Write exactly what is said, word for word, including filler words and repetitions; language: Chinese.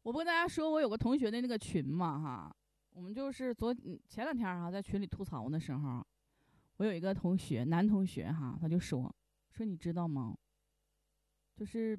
我不跟大家说，我有个同学的那个群嘛哈，我们就是昨前两天哈在群里吐槽的时候，我有一个同学，男同学哈，他就说说你知道吗？就是